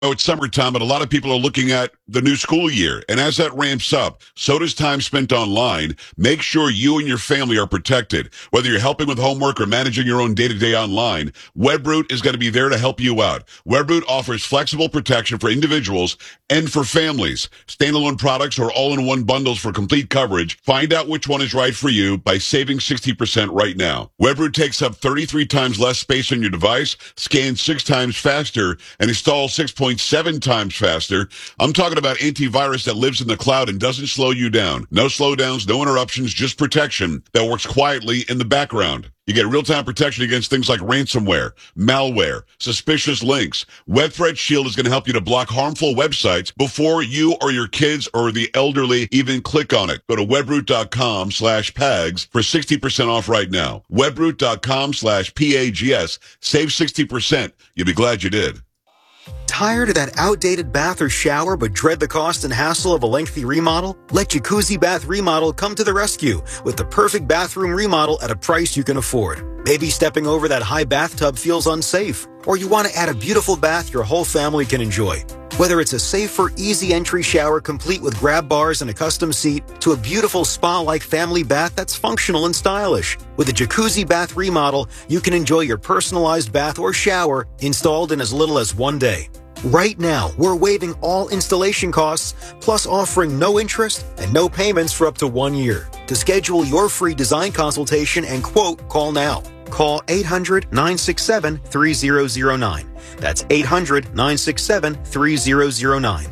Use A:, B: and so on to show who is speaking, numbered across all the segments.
A: Oh, it's summertime, but a lot of people are looking at the new school year. And as that ramps up, so does time spent online. Make sure you and your family are protected. Whether you're helping with homework or managing your own day-to-day online, Webroot is going to be there to help you out. Webroot offers flexible protection for individuals and for families. Standalone products or all-in-one bundles for complete coverage. Find out which one is right for you by saving 60% right now. Webroot takes up 33 times less space on your device, scans 6 times faster, and installs 6.7 times faster. I'm talking about antivirus that lives in the cloud and doesn't slow you down. No slowdowns, no interruptions, just protection that works quietly in the background. You get real-time protection against things like ransomware, malware, suspicious links. Web Threat Shield is going to help you to block harmful websites before you or your kids or the elderly even click on it. Go to webroot.com/PAGS for 60% off right now. Webroot.com/PAGS. Save 60%. You'll be glad you did.
B: Tired of that outdated bath or shower but dread the cost and hassle of a lengthy remodel? Let Jacuzzi Bath Remodel come to the rescue with the perfect bathroom remodel at a price you can afford. Maybe stepping over that high bathtub feels unsafe, or you want to add a beautiful bath your whole family can enjoy. Whether it's a safer, easy entry shower complete with grab bars and a custom seat, to a beautiful spa-like family bath that's functional and stylish. With a Jacuzzi Bath Remodel, you can enjoy your personalized bath or shower installed in as little as 1 day. Right now, we're waiving all installation costs, plus offering no interest and no payments for up to 1 year. To schedule your free design consultation and quote, call now. Call 800-967-3009. That's 800-967-3009.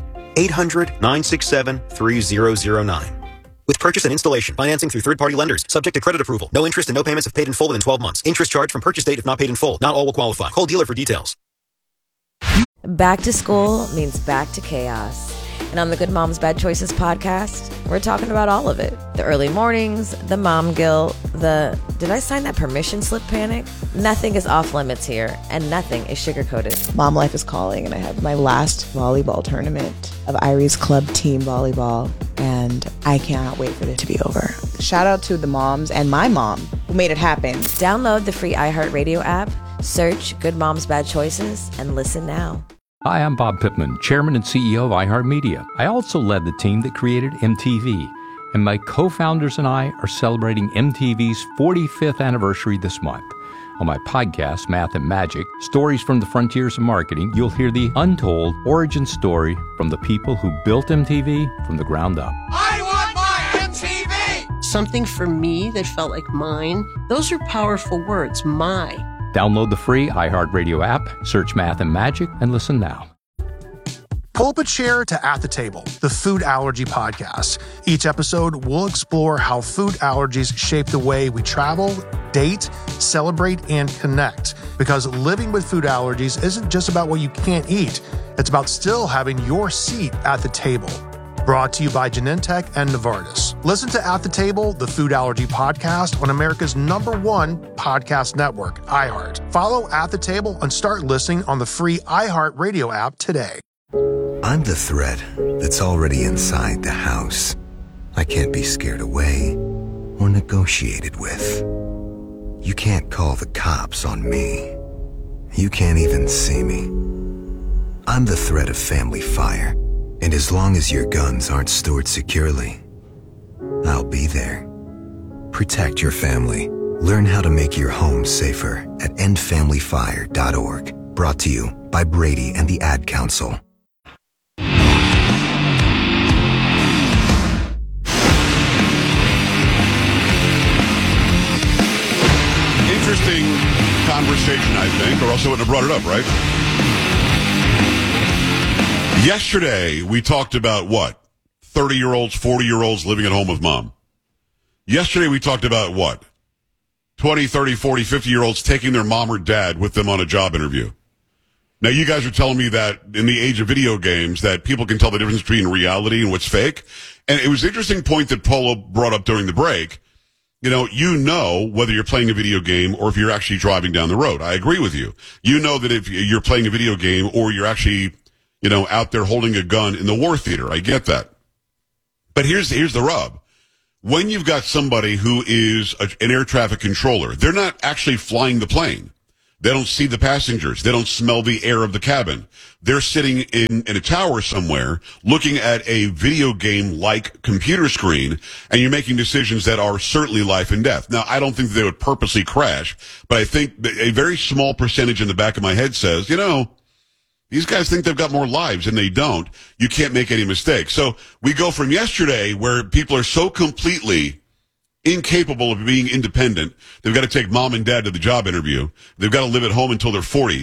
B: 800-967-3009. With purchase and installation, financing through third-party lenders, subject to credit approval. No interest and no payments if paid in full within 12 months. Interest charged from purchase date if not paid in full. Not all will qualify. Call dealer for details.
C: Back to school means back to chaos. And on the Good Moms Bad Choices podcast, we're talking about all of it. The early mornings, the mom guilt, the did I sign that permission slip panic? Nothing is off limits here, and nothing is sugar-coated.
D: Mom life is calling, and I have my last volleyball tournament of Irie's club team volleyball, and I cannot wait for it to be over. Shout out to the moms and my mom who made it happen.
C: Download the free iHeartRadio app, search Good Moms Bad Choices, and listen now.
E: Hi, I'm Bob Pittman, Chairman and CEO of iHeartMedia. I also led the team that created MTV, and my co-founders and I are celebrating MTV's 45th anniversary this month. On my podcast, Math and Magic, Stories from the Frontiers of Marketing, you'll hear the untold origin story from the people who built MTV from the ground up.
F: I want my MTV!
G: Something for me that felt like mine. Those are powerful words, my.
E: Download the free iHeartRadio app, search Math and Magic, and listen now.
H: Pull up a chair to At the Table, the food allergy podcast. Each episode, we'll explore how food allergies shape the way we travel, date, celebrate, and connect. Because living with food allergies isn't just about what you can't eat. It's about still having your seat at the table. Brought to you by Genentech and Novartis. Listen to At the Table, the food allergy podcast on America's #1 podcast network, iHeart. Follow At the Table and start listening on the free iHeart Radio app today.
I: I'm the threat that's already inside the house. I can't be scared away or negotiated with. You can't call the cops on me. You can't even see me. I'm the threat of family fire. And as long as your guns aren't stored securely, I'll be there. Protect your family. Learn how to make your home safer at endfamilyfire.org. Brought to you by Brady and the Ad Council.
A: Interesting conversation, I think, or else I wouldn't have brought it up, right? Yesterday, we talked about what? 30-year-olds, 40-year-olds living at home with mom. Yesterday, we talked about what? 20, 30, 40, 50-year-olds taking their mom or dad with them on a job interview. Now, you guys are telling me that in the age of video games, that people can tell the difference between reality and what's fake. And it was an interesting point that Polo brought up during the break. You know whether you're playing a video game or if you're actually driving down the road. I agree with you. You know that if you're playing a video game or you're actually out there holding a gun in the war theater. I get that. But here's the rub. When you've got somebody who is an air traffic controller, they're not actually flying the plane. They don't see the passengers. They don't smell the air of the cabin. They're sitting in a tower somewhere looking at a video game-like computer screen, and you're making decisions that are certainly life and death. Now, I don't think they would purposely crash, but I think a very small percentage in the back of my head says, these guys think they've got more lives, and they don't. You can't make any mistakes. So we go from yesterday, where people are so completely incapable of being independent. They've got to take mom and dad to the job interview. They've got to live at home until they're 40.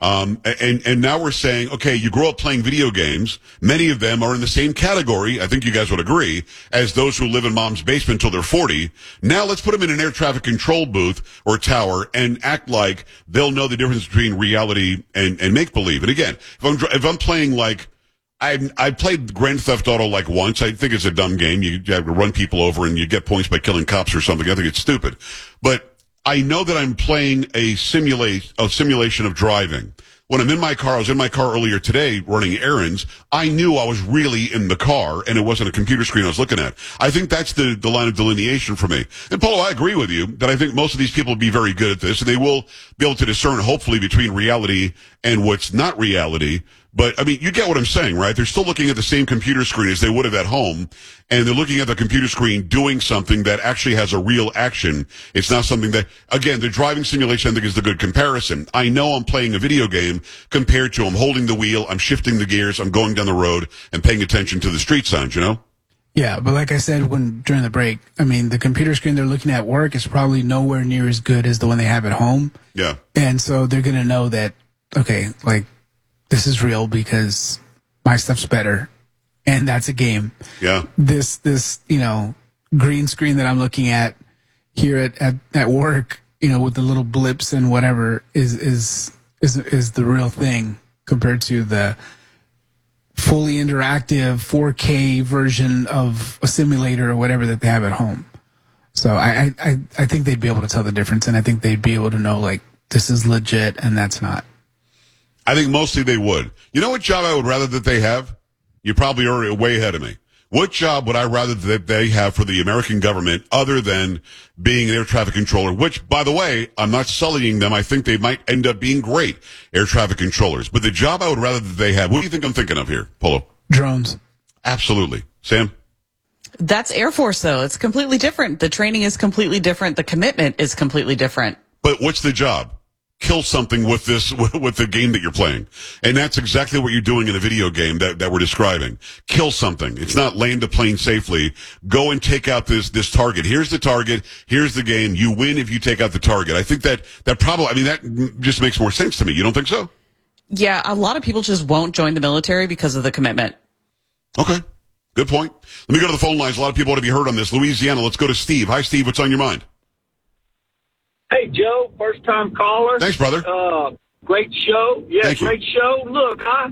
A: And now we're saying, okay, you grow up playing video games. Many of them are in the same category, I think you guys would agree, as those who live in mom's basement until they're 40. Now let's put them in an air traffic control booth or tower and act like they'll know the difference between reality and make-believe. And again, if I'm playing like, I played Grand Theft Auto like once. I think it's a dumb game. You have to run people over and you get points by killing cops or something. I think it's stupid. But I know that I'm playing a simulation of driving. When I'm in my car, I was in my car earlier today running errands. I knew I was really in the car and it wasn't a computer screen I was looking at. I think that's the line of delineation for me. And Paulo, I agree with you that I think most of these people will be very good at this and they will be able to discern hopefully between reality and what's not reality. But, I mean, you get what I'm saying, right? They're still looking at the same computer screen as they would have at home, and they're looking at the computer screen doing something that actually has a real action. It's not something that, again, the driving simulation, I think, is the good comparison. I know I'm playing a video game compared to I'm holding the wheel, I'm shifting the gears, I'm going down the road, and paying attention to the street signs,
J: Yeah, but like I said during the break, I mean, the computer screen they're looking at work is probably nowhere near as good as the one they have at home.
A: Yeah.
J: And so they're going to know that, okay, like, this is real because my stuff's better, and that's a game.
A: Yeah.
J: This green screen that I'm looking at here at work, with the little blips and whatever is the real thing compared to the fully interactive 4K version of a simulator or whatever that they have at home. So I think they'd be able to tell the difference, and I think they'd be able to know, like, this is legit and that's not.
A: I think mostly they would. You know what job I would rather that they have? You probably are way ahead of me. What job would I rather that they have for the American government other than being an air traffic controller? Which, by the way, I'm not sullying them. I think they might end up being great air traffic controllers. But the job I would rather that they have, what do you think I'm thinking of here, Polo?
J: Drones.
A: Absolutely. Sam?
K: That's Air Force, though. It's completely different. The training is completely different. The commitment is completely different.
A: But what's the job? Kill something with the game that you're playing. And that's exactly what you're doing in a video game that we're describing. Kill something. It's not land a plane safely. Go and take out this target. Here's the target. Here's the game. You win if you take out the target. I think that just makes more sense to me. You don't think so?
K: Yeah, a lot of people just won't join the military because of the commitment.
A: Okay. Good point. Let me go to the phone lines. A lot of people want to be heard on this. Louisiana, let's go to Steve. Hi, Steve. What's on your mind?
L: Hey, Joe, first-time caller.
A: Thanks, brother.
L: Great show. Yeah, great show. Look, I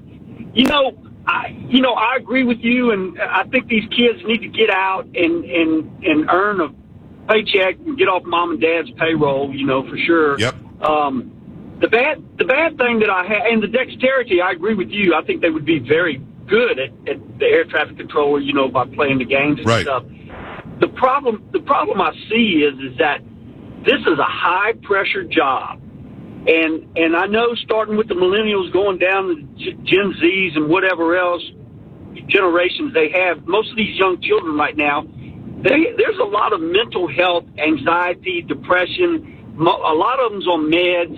L: agree with you, and I think these kids need to get out and earn a paycheck and get off mom and dad's payroll, for sure.
A: Yep.
L: The bad thing that I have, and the dexterity, I agree with you. I think they would be very good at the air traffic controller, by playing the games and stuff. The problem I see is that this is a high-pressure job. And I know starting with the millennials going down to Gen Zs and whatever else generations they have, most of these young children right now, there's a lot of mental health, anxiety, depression. A lot of them's on meds.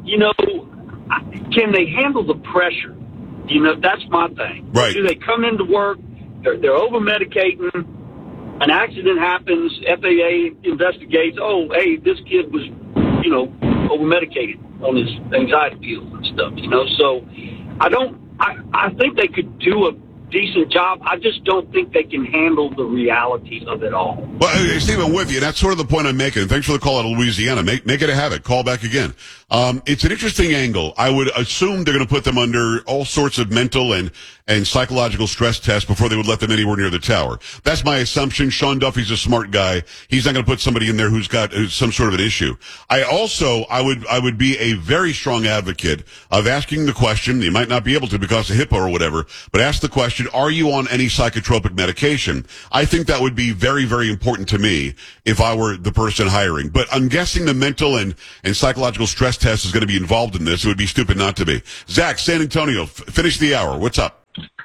L: Can they handle the pressure? That's my thing.
A: Right.
L: Do they come into work, they're over-medicating, an accident happens, FAA investigates, oh, hey, this kid was, over-medicated on his anxiety pills and stuff, So I think they could do a decent job. I just don't think they can handle the reality of it all.
A: Well, Steve, I'm with you. That's sort of the point I'm making. Thanks for the call out of Louisiana. Make it a habit. Call back again. It's an interesting angle. I would assume they're going to put them under all sorts of mental and psychological stress tests before they would let them anywhere near the tower. That's my assumption. Sean Duffy's a smart guy. He's not going to put somebody in there who's got some sort of an issue. I would be a very strong advocate of asking the question. You might not be able to because of HIPAA or whatever, but ask the question. question, are you on any psychotropic medication? I think that would be very, very important to me if I were the person hiring. But I'm guessing the mental and psychological stress test is going to be involved in this. It would be stupid not to be. Zach, San Antonio, finish the hour. What's up?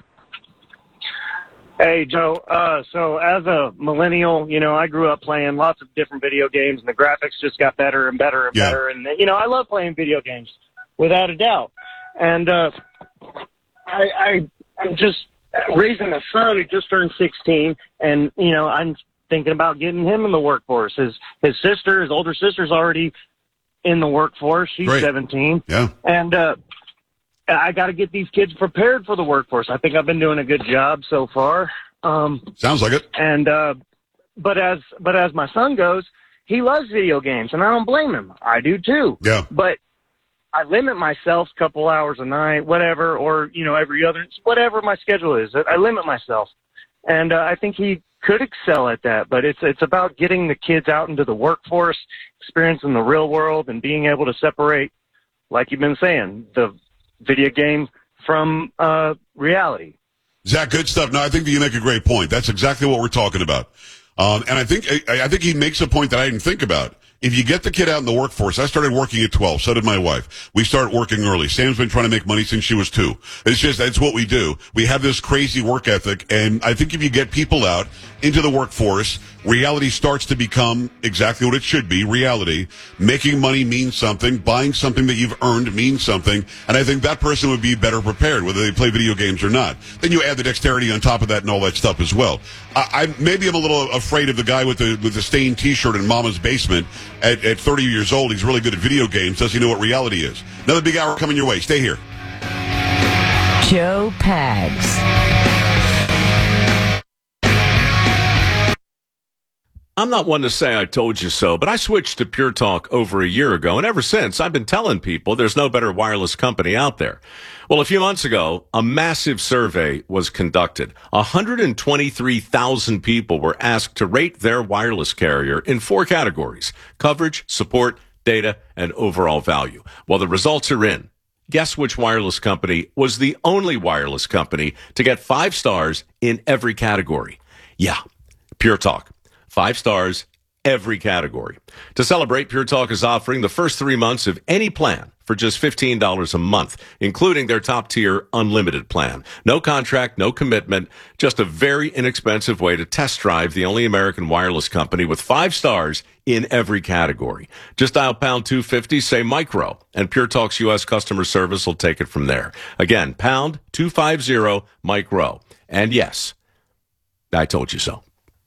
M: Hey, Joe. So as a millennial, I grew up playing lots of different video games, and the graphics just got better and better and better. And, I love playing video games, without a doubt. And I'm just raising a son who just turned 16, and, I'm thinking about getting him in the workforce. His older sister's already in the workforce. She's
A: Great.
M: 17.
A: Yeah.
M: And I got to get these kids prepared for the workforce. I think I've been doing a good job so far.
A: Sounds like it.
M: And but as my son goes, he loves video games, and I don't blame him. I do too.
A: Yeah.
M: But I limit myself a couple hours a night, whatever, or every other, whatever my schedule is. I limit myself, and I think he could excel at that. But it's about getting the kids out into the workforce, experiencing the real world, and being able to separate, like you've been saying, the video game from reality.
A: Zach, good stuff. No, I think that you make a great point. That's exactly what we're talking about. And I think he makes a point that I didn't think about. If you get the kid out in the workforce, I started working at 12. So did my wife. We started working early. Sam's been trying to make money since she was 2. It's what we do. We have this crazy work ethic. And I think if you get people out into the workforce, reality starts to become exactly what it should be, reality. Making money means something. Buying something that you've earned means something. And I think that person would be better prepared, whether they play video games or not. Then you add the dexterity on top of that and all that stuff as well. Maybe I'm a little afraid of the guy with the stained T-shirt in Mama's basement at 30 years old. He's really good at video games. Does he know what reality is? Another big hour coming your way. Stay here.
N: Joe Pags.
O: I'm not one to say I told you so, but I switched to Pure Talk over a year ago, and ever since, I've been telling people there's no better wireless company out there. Well, a few months ago, a massive survey was conducted. 123,000 people were asked to rate their wireless carrier in 4 categories: coverage, support, data, and overall value. Well, the results are in. Guess which wireless company was the only wireless company to get 5 stars in every category? Yeah, Pure Talk. 5 stars, every category. To celebrate, Pure Talk is offering the first 3 months of any plan for just $15 a month, including their top-tier unlimited plan. No contract, no commitment, just a very inexpensive way to test drive the only American wireless company with 5 stars in every category. Just dial pound 250, say micro, and Pure Talk's U.S. customer service will take it from there. Again, pound 250 micro. And yes, I told you so.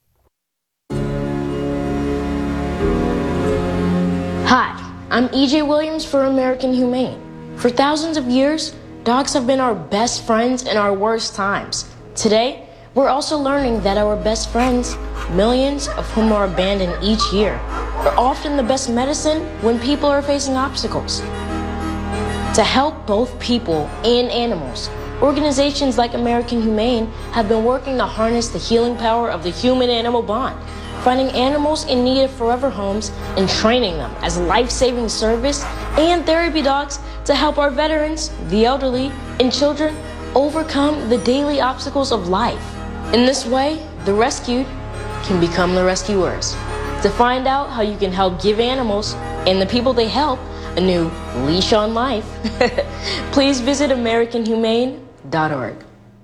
P: Hi, I'm EJ Williams for American Humane. For thousands of years, dogs have been our best friends in our worst times. Today, we're also learning that our best friends, millions of whom are abandoned each year, are often the best medicine when people are facing obstacles. To help both people and animals, organizations like American Humane have been working to harness the healing power of the human-animal bond, finding animals in need of forever homes and training them as life-saving service and therapy dogs to help our veterans, the elderly, and children overcome the daily obstacles of life. In this way, the rescued can become the rescuers. To find out how you can help give animals and the people they help a new leash on life, please visit AmericanHumane.org.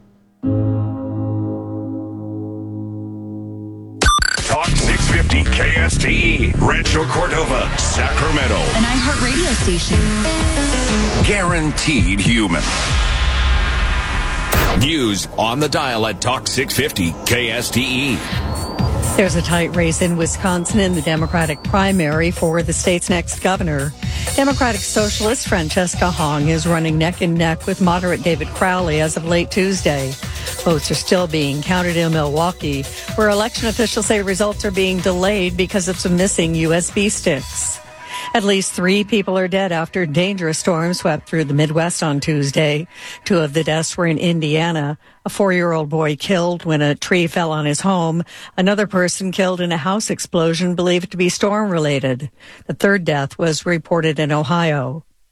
Q: Talk 650 KSTE, Rancho Cordova, Sacramento.
R: An iHeart radio station.
Q: Guaranteed human. News on the dial at Talk 650 KSTE.
R: There's a tight race in Wisconsin in the Democratic primary for the state's next governor. Democratic Socialist Francesca Hong is running neck and neck with moderate David Crowley as of late Tuesday. Votes are still being counted in Milwaukee, where election officials say results are being delayed because of some missing USB sticks. At least 3 people are dead after dangerous storms swept through the Midwest on Tuesday. 2 of the deaths were in Indiana. A 4-year-old boy killed when a tree fell on his home. Another person killed in a house explosion believed to be storm-related. The 3rd death was reported in Ohio.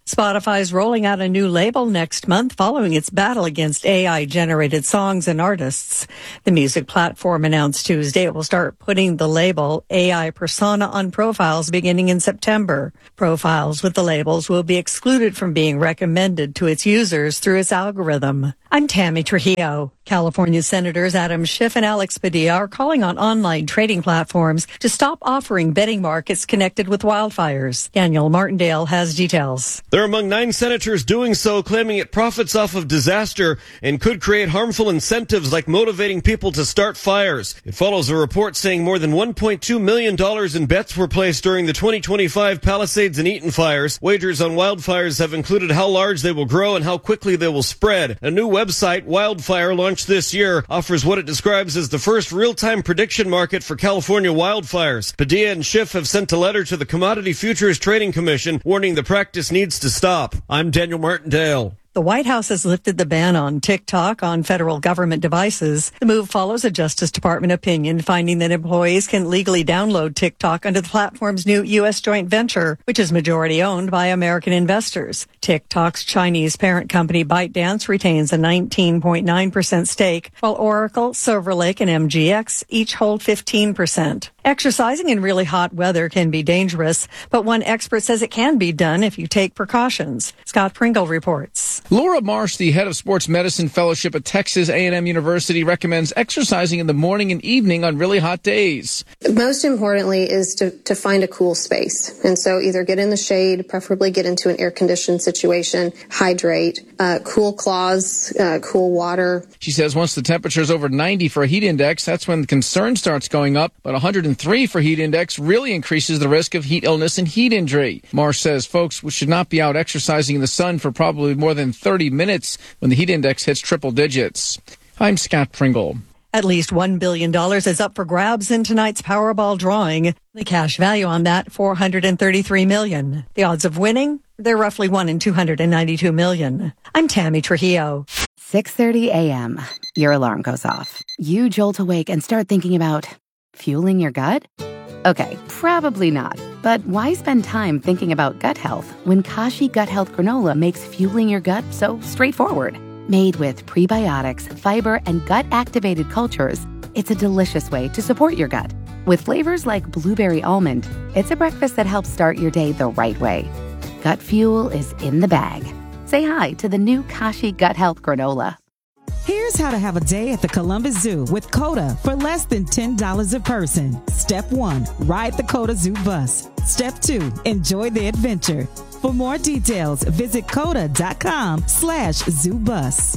R: Spotify's rolling out a new label next month following its battle against AI-generated songs and artists. The music platform announced Tuesday it will start putting the label AI Persona on profiles beginning in September. Profiles with the labels will be excluded from being recommended to its users through its algorithm. I'm Tammy Trujillo. California Senators Adam Schiff and Alex Padilla are calling on online trading platforms to stop offering betting markets connected with wildfires. Daniel Martindale has details.
N: They're among 9 senators doing so, claiming it profits off of disaster and could create harmful incentives like motivating people to start fires. It follows a report saying more than $1.2 million in bets were placed during the 2025 Palisades and Eaton fires. Wagers on wildfires have included how large they will grow and how quickly they will spread. A new website, Wildfire, launched this year, offers what it describes as the first real-time prediction market for California wildfires. Padilla and Schiff have sent a letter to the Commodity Futures Trading Commission warning the practice needs to stop. I'm Daniel Martindale.
R: The White House has lifted the ban on TikTok on federal government devices. The move follows a Justice Department opinion finding that employees can legally download TikTok under the platform's new U.S. joint venture, which is majority owned by American investors. TikTok's Chinese parent company ByteDance retains a 19.9% stake, while Oracle, Silver Lake, and MGX each hold 15%. Exercising in really hot weather can be dangerous, but one expert says it can be done if you take precautions. Scott Pringle reports.
S: Laura Marsh, the head of sports medicine fellowship at Texas A&M University, recommends exercising in the morning and evening on really hot days.
T: Most importantly is to find a cool space. And so either get in the shade, preferably get into an air-conditioned situation, hydrate, cool cloths, cool water.
S: She says once the temperature is over 90 for a heat index, that's when concern starts going up. But 103 for heat index really increases the risk of heat illness and heat injury. Marsh says folks should not be out exercising in the sun for probably more than 30 minutes when the heat index hits triple digits. I'm Scott Pringle.
R: At least $1 billion is up for grabs in tonight's Powerball drawing. The cash value on that, $433 million. The odds of winning, they're roughly 1 in 292 million. I'm Tammy Trujillo.
U: 6:30 a.m. Your alarm goes off. You jolt awake and start thinking about fueling your gut? Okay, probably not. But why spend time thinking about gut health when Kashi Gut Health Granola makes fueling your gut so straightforward? Made with prebiotics, fiber, and gut-activated cultures, it's a delicious way to support your gut. With flavors like blueberry almond, it's a breakfast that helps start your day the right way. Gut fuel is in the bag. Say hi to the new Kashi Gut Health Granola.
V: Here's how to have a day at the Columbus Zoo with COTA for less than $10 a person. Step 1, ride the COTA Zoo bus. Step 2, enjoy the adventure. For more details, visit COTA.com/zoobus.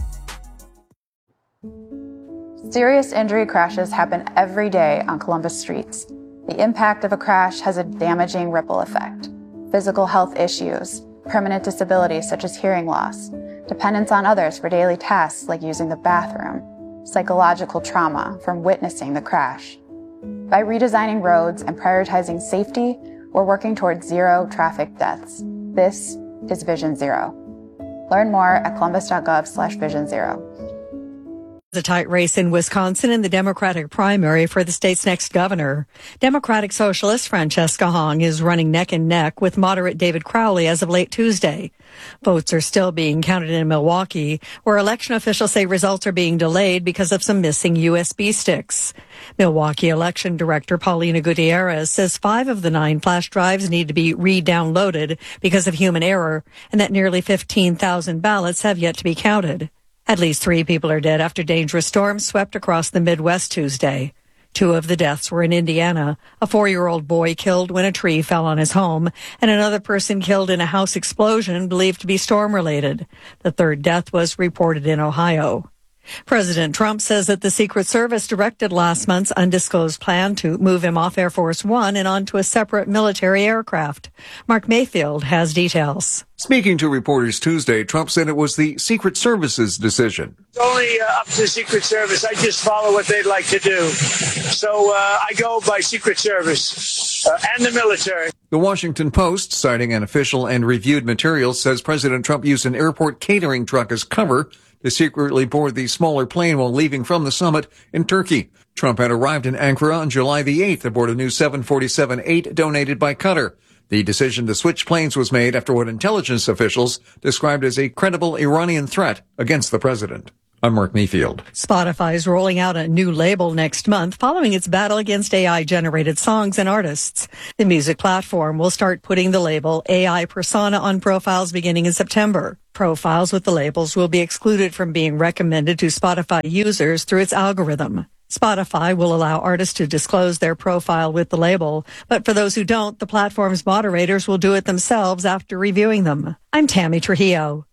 W: Serious injury crashes happen every day on Columbus streets. The impact of a crash has a damaging ripple effect. Physical health issues, permanent disabilities such as hearing loss, dependence on others for daily tasks like using the bathroom, psychological trauma from witnessing the crash. By redesigning roads and prioritizing safety, we're working towards zero traffic deaths. This is Vision Zero. Learn more at columbus.gov/Vision Zero.
R: A tight race in Wisconsin in the Democratic primary for the state's next governor. Democratic Socialist Francesca Hong is running neck and neck with moderate David Crowley as of late Tuesday. Votes are still being counted in Milwaukee, where election officials say results are being delayed because of some missing USB sticks. Milwaukee election director Paulina Gutierrez says 5 of the 9 flash drives need to be re-downloaded because of human error, and that nearly 15,000 ballots have yet to be counted. At least 3 people are dead after dangerous storms swept across the Midwest Tuesday. 2 of the deaths were in Indiana, a 4-year-old boy killed when a tree fell on his home, and another person killed in a house explosion believed to be storm-related. The 3rd death was reported in Ohio. President Trump says that the Secret Service directed last month's undisclosed plan to move him off Air Force One and onto a separate military aircraft. Mark Mayfield has details.
X: Speaking to reporters Tuesday, Trump said it was the Secret Service's decision.
Y: It's only up to the Secret Service. I just follow what they'd like to do. So I go by Secret Service and the military.
X: The Washington Post, citing an official and reviewed material, says President Trump used an airport catering truck as cover to secretly board the smaller plane while leaving from the summit in Turkey. Trump had arrived in Ankara on July the 8th aboard a new 747-8 donated by Qatar. The decision to switch planes was made after what intelligence officials described as a credible Iranian threat against the president. I'm Mark Mayfield.
R: Spotify is rolling out a new label next month following its battle against AI-generated songs and artists. The music platform will start putting the label AI Persona on profiles beginning in September. Profiles with the labels will be excluded from being recommended to Spotify users through its algorithm. Spotify will allow artists to disclose their profile with the label, but for those who don't, the platform's moderators will do it themselves after reviewing them. I'm Tammy Trujillo.